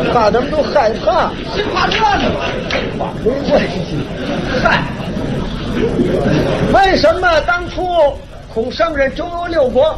怕他们都害怕。 谁怕这呢？ 话没关系。 嗨， 为什么当初孔圣人周游六国，